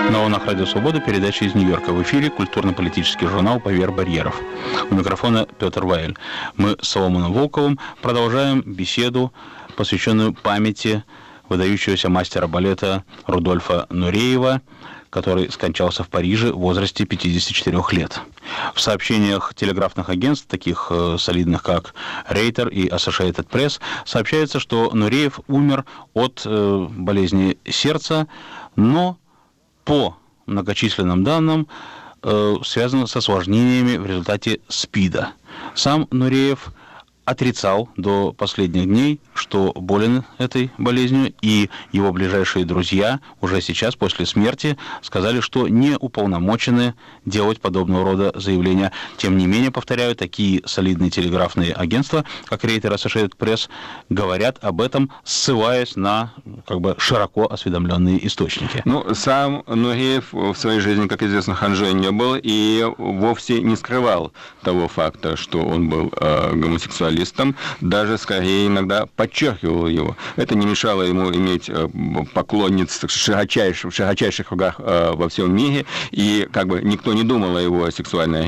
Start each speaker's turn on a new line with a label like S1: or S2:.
S1: На волнах Радио Свобода передача из Нью-Йорка. В эфире культурно-политический журнал «Поверх барьеров». У микрофона Петр Ваэль. Мы с Соломоном Волковым продолжаем беседу, посвященную памяти выдающегося мастера балета Рудольфа Нуреева, который скончался в Париже в возрасте 54 лет. В сообщениях телеграфных агентств, таких солидных, как Рейтер и Associated Press, сообщается, что Нуреев умер от болезни сердца, но по многочисленным данным связано с осложнениями в результате СПИДа. Сам Нуреев отрицал до последних дней, что болен этой болезнью, и его ближайшие друзья уже сейчас, после смерти, сказали, что не уполномочены делать подобного рода заявления. Тем не менее, повторяю, такие солидные телеграфные агентства, как Рейтер, Associated Press, говорят об этом, ссылаясь на широко осведомленные источники.
S2: Сам Нуреев в своей жизни, как известно, ханжой не был и вовсе не скрывал того факта, что он был гомосексуалистом, даже скорее иногда подчеркивал его. Это не мешало ему иметь поклонниц в широчайших кругах во всем мире, и никто не думал о его сексуальной